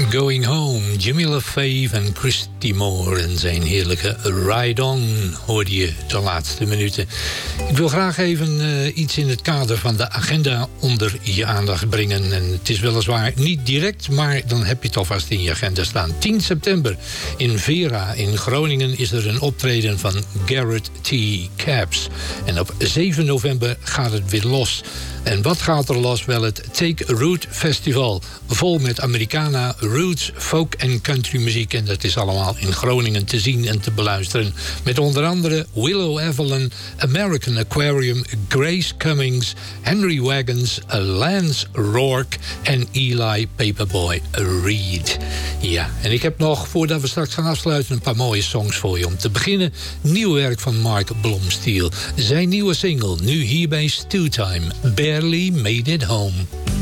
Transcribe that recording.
Going Home, Jimmy LaFave en Christy Moore en zijn heerlijke Ride On hoorde je de laatste minuten. Ik wil graag even iets in het kader van de agenda onder je aandacht brengen. En het is weliswaar niet direct, maar dan heb je het alvast in je agenda staan. 10 september in Vera in Groningen is er een optreden van Garrett T. Capps. En op 7 november gaat het weer los. En wat gaat er los? Wel het Take Root Festival. Vol met Americana, roots, folk en country muziek. En dat is allemaal in Groningen te zien en te beluisteren. Met onder andere Willow Evelyn, American Aquarium, Grace Cummings, Henry Wagons, Lance Rourke en Eli Paperboy Reed. Ja, en ik heb nog, voordat we straks gaan afsluiten, een paar mooie songs voor je. Om te beginnen, nieuw werk van Mark Blomstiel. Zijn nieuwe single, nu hier bij Stew Time, Barely Made It Home.